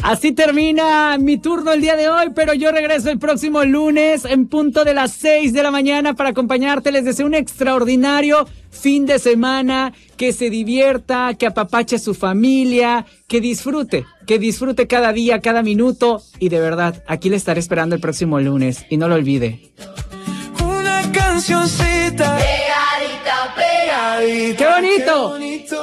Así termina mi turno el día de hoy, pero yo regreso el próximo lunes en punto de las 6 de la mañana para acompañarte. Les deseo un extraordinario fin de semana, que se divierta, que apapache a su familia, que disfrute cada día, cada minuto. Y de verdad, aquí le estaré esperando el próximo lunes. Y no lo olvide. Una cancioncita pegadita, pegadita. ¡Qué bonito! Qué bonito.